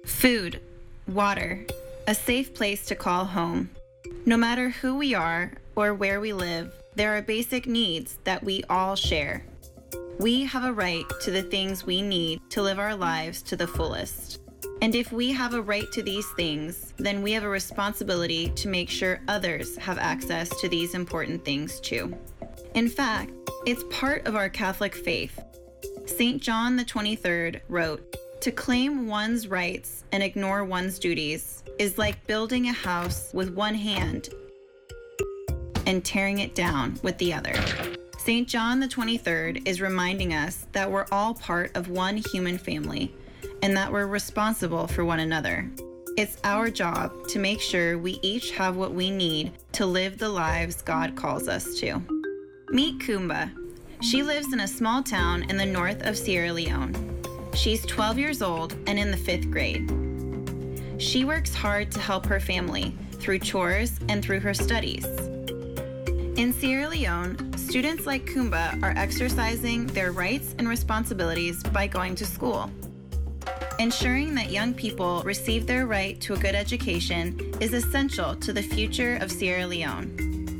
Food, water, a safe place to call home. No matter who we are or where we live, there are basic needs that we all share. We have a right to the things we need to live our lives to the fullest. And if we have a right to these things, then we have a responsibility to make sure others have access to these important things too. In fact, it's part of our Catholic faith. St. John the 23rd wrote, "To claim one's rights and ignore one's duties is like building a house with one hand and tearing it down with the other." St. John the 23rd is reminding us that we're all part of one human family and that we're responsible for one another. It's our job to make sure we each have what we need to live the lives God calls us to. Meet Kumba. She lives in a small town in the north of Sierra Leone. She's 12 years old and in the 5th grade. She works hard to help her family through chores and through her studies. In Sierra Leone, students like Kumba are exercising their rights and responsibilities by going to school. Ensuring that young people receive their right to a good education is essential to the future of Sierra Leone.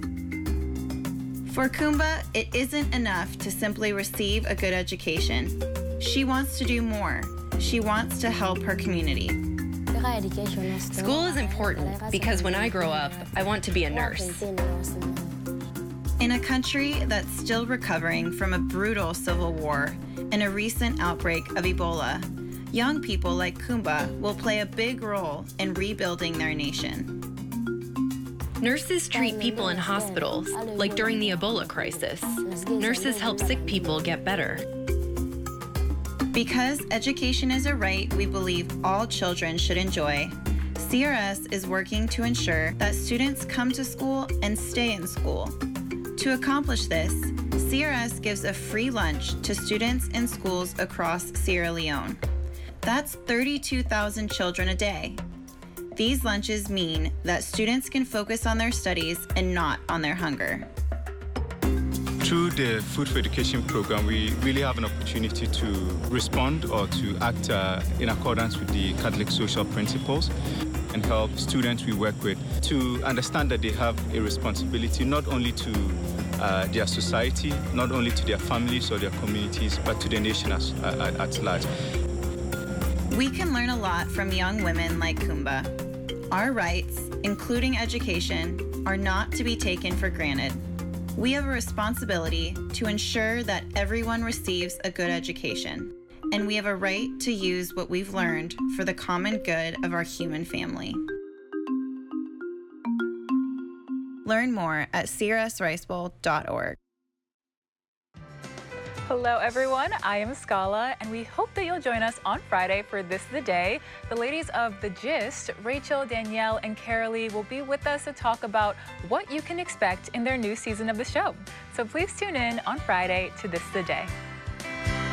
For Kumba, it isn't enough to simply receive a good education. She wants to do more. She wants to help her community. School is important because when I grow up, I want to be a nurse. In a country that's still recovering from a brutal civil war and a recent outbreak of Ebola, young people like Kumba will play a big role in rebuilding their nation. Nurses treat people in hospitals, like during the Ebola crisis. Nurses help sick people get better. Because education is a right we believe all children should enjoy, CRS is working to ensure that students come to school and stay in school. To accomplish this, CRS gives a free lunch to students in schools across Sierra Leone. That's 32,000 children a day. These lunches mean that students can focus on their studies and not on their hunger. Through the Food for Education program, we really have an opportunity to respond or to act in accordance with the Catholic social principles and help students we work with to understand that they have a responsibility not only to their society, not only to their families or their communities, but to the nation at large. We can learn a lot from young women like Kumba. Our rights, including education, are not to be taken for granted. We have a responsibility to ensure that everyone receives a good education, and we have a right to use what we've learned for the common good of our human family. Learn more at crsricebowl.org. Hello everyone, I am Scala, and we hope that you'll join us on Friday for This is the Day. The ladies of The Gist, Rachel, Danielle, and Carolee will be with us to talk about what you can expect in their new season of the show. So please tune in on Friday to This is the Day.